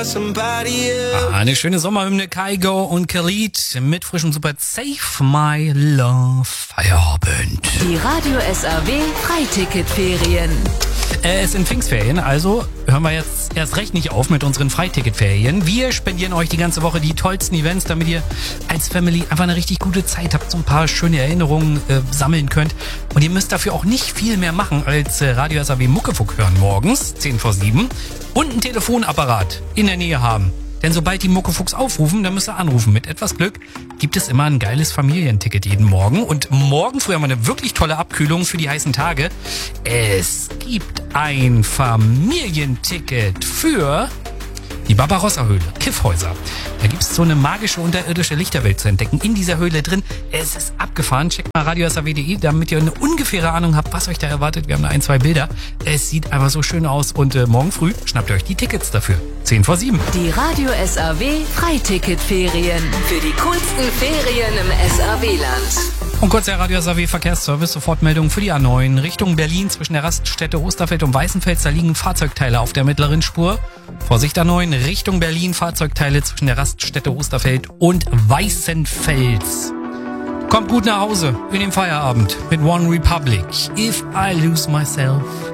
Eine schöne Sommerhymne, Kygo und Khalid mit frischem Super Save My Love Feierabend. Die Radio SAW Freiticketferien. Es sind Pfingstferien, also hören wir jetzt erst recht nicht auf mit unseren Freiticketferien. Wir spendieren euch die ganze Woche die tollsten Events, damit ihr als Family einfach eine richtig gute Zeit habt, so ein paar schöne Erinnerungen sammeln könnt. Und ihr müsst dafür auch nicht viel mehr machen, als Radio SAW Muckefuck hören morgens, 10 vor 7, und einen Telefonapparat in der Nähe haben. Denn sobald die Muckefucks aufrufen, dann müsst ihr anrufen. Mit etwas Glück gibt es immer ein geiles Familienticket jeden Morgen. Und morgen früh haben wir eine wirklich tolle Abkühlung für die heißen Tage. Es gibt ein Familienticket für die Barbarossa-Höhle, Kiffhäuser. Da gibt es so eine magische unterirdische Lichterwelt zu entdecken. In dieser Höhle drin, es ist abgefahren. Checkt mal radiosaw.de, damit ihr eine ungefähre Ahnung habt, was euch da erwartet. Wir haben da 1, 2 Bilder. Es sieht einfach so schön aus. Und morgen früh schnappt ihr euch die Tickets dafür. 10 vor 7. Die Radio SAW Freiticketferien. Für die coolsten Ferien im SAW-Land. Und kurz der Radio SAW Verkehrsservice, Sofortmeldung für die A9 Richtung Berlin zwischen der Raststätte Osterfeld und Weißenfels. Da liegen Fahrzeugteile auf der mittleren Spur. Vorsicht A9 Richtung Berlin, Fahrzeugteile zwischen der Raststätte Osterfeld und Weißenfels. Kommt gut nach Hause in den Feierabend mit One Republic. If I Lose Myself.